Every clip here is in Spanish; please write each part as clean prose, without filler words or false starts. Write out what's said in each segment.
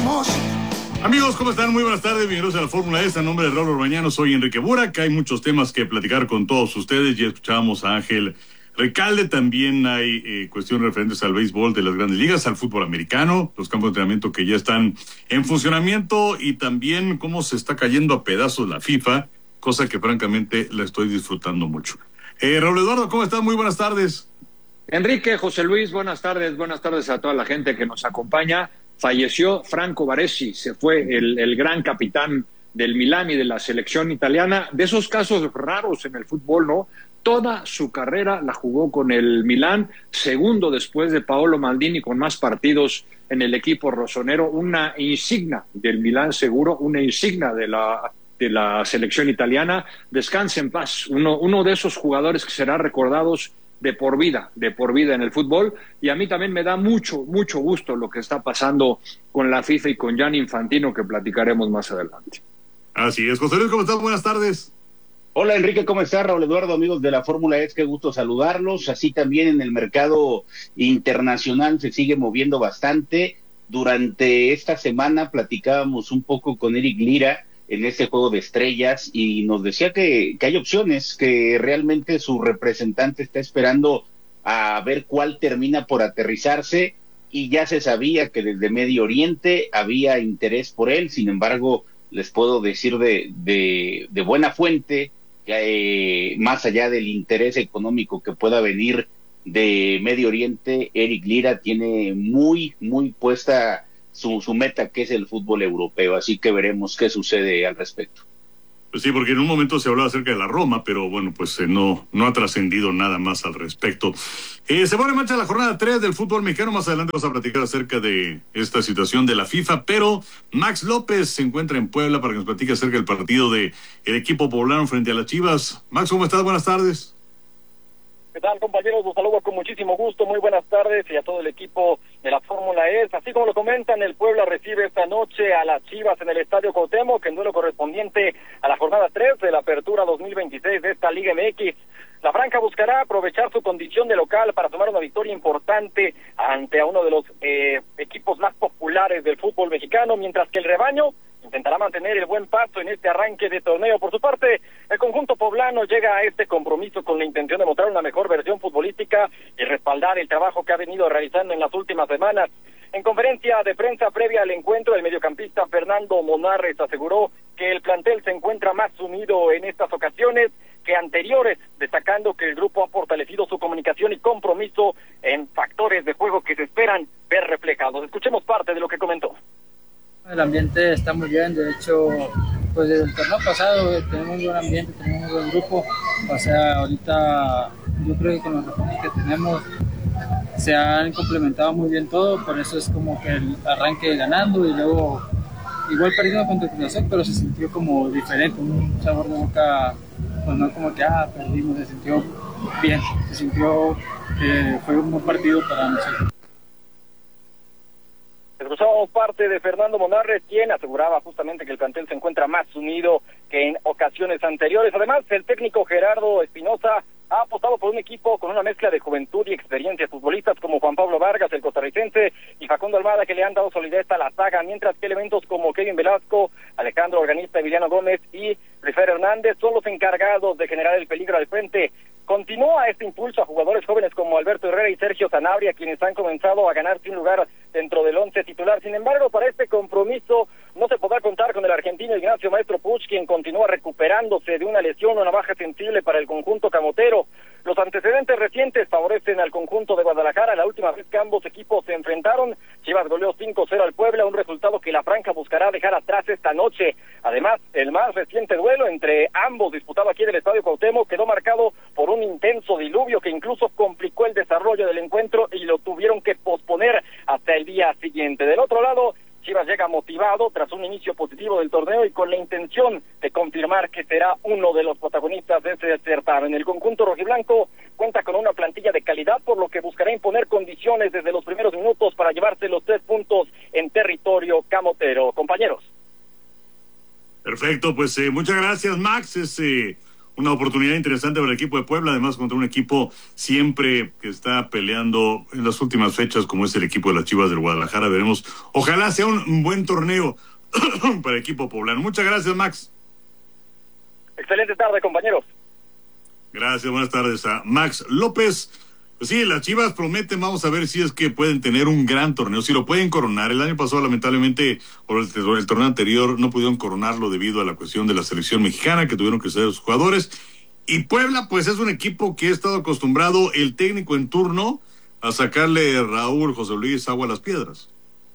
Amigos, ¿cómo están? Muy buenas tardes, bienvenidos a la Fórmula E. A nombre de Raúl Orbañano, soy Enrique Burak. Hay muchos temas que platicar con todos ustedes. Ya escuchábamos a Ángel Recalde. También hay cuestiones referentes al béisbol de las grandes ligas, al fútbol americano, los campos de entrenamiento que ya están en funcionamiento y también cómo se está cayendo a pedazos la FIFA, cosa que francamente la estoy disfrutando mucho. Raúl Eduardo, ¿cómo estás? Muy buenas tardes. Enrique, José Luis, buenas tardes a toda la gente que nos acompaña. Falleció Franco Baresi, se fue el gran capitán del Milán y de la selección italiana, de esos casos raros en el fútbol, ¿no? Toda su carrera la jugó con el Milán, segundo después de Paolo Maldini, con más partidos en el equipo rosonero, una insignia del Milán seguro, una insignia de la selección italiana. Descanse en paz, uno de esos jugadores que será recordados de por vida en el fútbol. Y a mí también me da mucho gusto lo que está pasando con la FIFA y con Gianni Infantino, que platicaremos más adelante. Así es. José Luis, ¿cómo estás? Buenas tardes. Hola Enrique, ¿cómo estás? Raúl Eduardo, amigos de la Fórmula E, qué gusto saludarlos. Así también en el mercado internacional se sigue moviendo bastante. Durante esta semana platicábamos un poco con Eric Lira en este juego de estrellas y nos decía que hay opciones, que realmente su representante está esperando a ver cuál termina por aterrizarse, y ya se sabía que desde Medio Oriente había interés por él. Sin embargo, les puedo decir de buena fuente que más allá del interés económico que pueda venir de Medio Oriente, Eric Lira tiene muy puesta su meta, que es el fútbol europeo, así que veremos qué sucede al respecto. Pues sí, porque en un momento se hablaba acerca de la Roma, pero bueno, pues no ha trascendido nada más al respecto. Se pone en marcha la jornada 3 del fútbol mexicano. Más adelante vamos a platicar acerca de esta situación de la FIFA, pero Max López se encuentra en Puebla para que nos platique acerca del partido de el equipo poblano frente a las Chivas. Max, ¿cómo estás? Buenas tardes. ¿Qué tal, compañeros? Los saludo con muchísimo gusto. Muy buenas tardes y a todo el equipo de la Fórmula E. Así como lo comentan, el Puebla recibe esta noche a las Chivas en el Estadio Cuauhtémoc, en duelo correspondiente a la jornada 3 de la Apertura 2026 de esta Liga MX. La Franja buscará aprovechar su condición de local para tomar una victoria importante ante a uno de los equipos más populares del fútbol mexicano, mientras que el rebaño intentará mantener el buen paso en este arranque de torneo. Por su parte, el conjunto poblano llega a este compromiso con la intención de mostrar una mejor versión futbolística y respaldar el trabajo que ha venido realizando en las últimas semanas. En conferencia de prensa previa al encuentro, el mediocampista Fernando Monarres aseguró que el plantel se encuentra más unido en estas ocasiones que anteriores, destacando que el grupo ha fortalecido su comunicación y compromiso en factores de juego que se esperan ver reflejados. Escuchemos parte de lo que comentó. El ambiente está muy bien, de hecho, pues desde el torneo pasado tenemos un buen ambiente, tenemos un buen grupo. O sea, ahorita yo creo que con los refuerzos que tenemos se han complementado muy bien todo, por eso es como que el arranque ganando y luego igual perdiendo contra Cruz Azul, pero se sintió como diferente, un sabor de boca, pues no como que perdimos, se sintió bien, se sintió que fue un buen partido para nosotros. Escuchábamos parte de Fernando Monarres, quien aseguraba justamente que el plantel se encuentra más unido que en ocasiones anteriores. Además, el técnico Gerardo Espinosa ha apostado por un equipo con una mezcla de juventud y experiencia, futbolistas como Juan Pablo Vargas, el costarricense, y Facundo Almada, que le han dado solidez a la saga, mientras que elementos como Kevin Velasco, Alejandro Organista, Emiliano Gómez y Rifer Hernández son los encargados de generar el peligro al frente. Continúa este impulso a jugadores jóvenes como Alberto Herrera y Sergio Sanabria, quienes han comenzado a ganarse un lugar dentro del 11 titular. Sin embargo, para este compromiso no se podrá contar con el argentino Ignacio Maestro Puch, quien continúa recuperándose de una lesión o una baja sensible para el conjunto camotero. Los antecedentes recientes favorecen al conjunto de Guadalajara. La última vez que ambos equipos se enfrentaron, Chivas goleó 5-0 al Puebla, un resultado que la Franja buscará dejar atrás esta noche. Además, el más reciente duelo entre ambos, disputado aquí en el Estadio Cuauhtémoc, quedó marcado por un intenso diluvio que incluso complicó el desarrollo del encuentro y lo tuvieron que posponer hasta el día siguiente. Del otro lado, Chivas llega motivado tras un inicio positivo del torneo y con la intención de confirmar que será uno de los protagonistas de este certamen. El conjunto rojiblanco cuenta con una plantilla de calidad, por lo que buscará imponer condiciones desde los primeros minutos para llevarse los 3 puntos en territorio camotero. Compañeros. Perfecto, pues muchas gracias, Max. Es una oportunidad interesante para el equipo de Puebla, además contra un equipo siempre que está peleando en las últimas fechas, como es el equipo de las Chivas del Guadalajara. Veremos, ojalá sea un buen torneo para el equipo poblano. Muchas gracias, Max. Excelente tarde, compañeros. Gracias, buenas tardes a Max López. Pues sí, las Chivas prometen, vamos a ver si es que pueden tener un gran torneo, si lo pueden coronar. El año pasado, lamentablemente, por el torneo anterior, no pudieron coronarlo debido a la cuestión de la selección mexicana, que tuvieron que ser los jugadores. Y Puebla, pues es un equipo que ha estado acostumbrado, el técnico en turno, a sacarle Raúl José Luis agua a las piedras.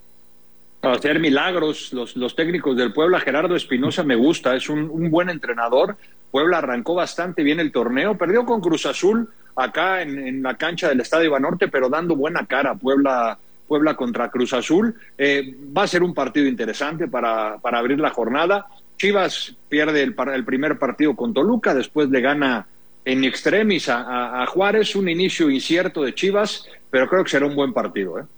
A hacer milagros, los técnicos del Puebla. Gerardo Espinosa me gusta, es un buen entrenador. Puebla arrancó bastante bien el torneo, perdió con Cruz Azul acá en la cancha del Estadio Banorte, pero dando buena cara. Puebla contra Cruz Azul. Va a ser un partido interesante para abrir la jornada. Chivas pierde el primer partido con Toluca, después le gana en extremis a Juárez. Un inicio incierto de Chivas, pero creo que será un buen partido, ¿eh?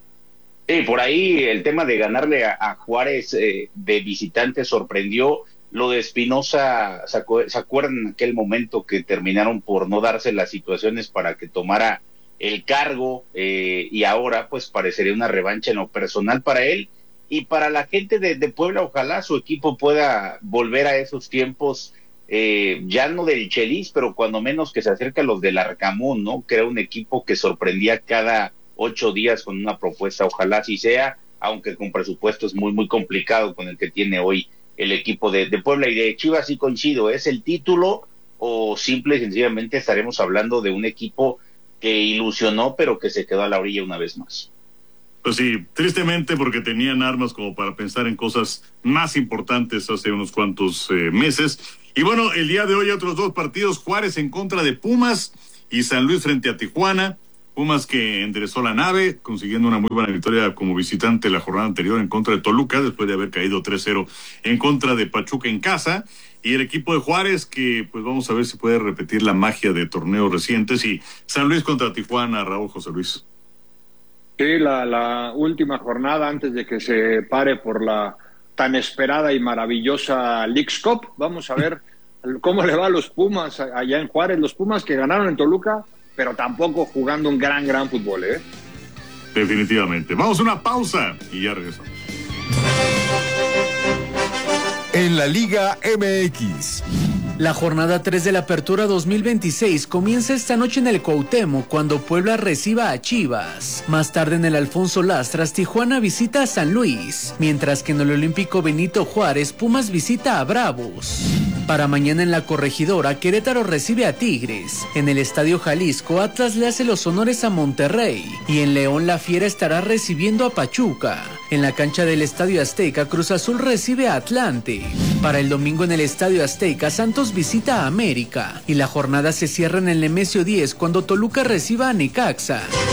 Sí, por ahí el tema de ganarle a Juárez de visitante sorprendió. Lo de Espinosa, ¿se acuerdan en aquel momento que terminaron por no darse las situaciones para que tomara el cargo? Y ahora pues parecería una revancha en lo personal para él y para la gente de Puebla. Ojalá su equipo pueda volver a esos tiempos, ya no del Chelis, pero cuando menos que se acerque a los del Arcamón, ¿no? Que era un equipo que sorprendía cada 8 días con una propuesta. Ojalá así sea, aunque con presupuestos muy, muy complicado con el que tiene hoy el equipo de Puebla. Y de Chivas sí coincido, ¿es el título o simple y sencillamente estaremos hablando de un equipo que ilusionó pero que se quedó a la orilla una vez más? Pues sí, tristemente, porque tenían armas como para pensar en cosas más importantes hace unos cuantos meses. Y bueno, el día de hoy otros 2 partidos, Juárez en contra de Pumas y San Luis frente a Tijuana. Pumas que enderezó la nave, consiguiendo una muy buena victoria como visitante la jornada anterior en contra de Toluca, después de haber caído 3-0 en contra de Pachuca en casa. Y el equipo de Juárez, que pues vamos a ver si puede repetir la magia de torneos recientes. Y San Luis contra Tijuana, Raúl José Luis. Sí, la última jornada antes de que se pare por la tan esperada y maravillosa Leagues Cup. Vamos a ver cómo le va a los Pumas allá en Juárez. Los Pumas que ganaron en Toluca, pero tampoco jugando un gran fútbol, ¿eh? Definitivamente. Vamos a una pausa y ya regresamos. En la Liga MX. La jornada 3 de la Apertura 2026 comienza esta noche en el Cuauhtémoc cuando Puebla reciba a Chivas. Más tarde en el Alfonso Lastras, Tijuana visita a San Luis, mientras que en el Olímpico Benito Juárez, Pumas visita a Bravos. Para mañana en la Corregidora, Querétaro recibe a Tigres. En el Estadio Jalisco, Atlas le hace los honores a Monterrey. Y en León, la Fiera estará recibiendo a Pachuca. En la cancha del Estadio Azteca, Cruz Azul recibe a Atlante. Para el domingo en el Estadio Azteca, Santos visita a América. Y la jornada se cierra en el Nemesio 10 cuando Toluca reciba a Necaxa.